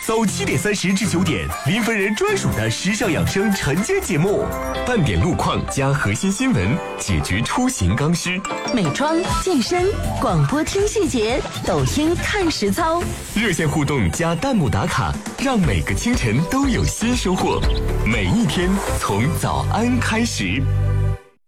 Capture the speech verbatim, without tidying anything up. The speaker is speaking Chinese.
早七点三十至九点，林芬人专属的时尚养生晨间节目，半点路况加核心新闻，解决出行刚需。 美妆、健身、广播听细节，抖音看实操。 热线互动加弹幕打卡，让每个清晨都有新收获。每一天从早安开始。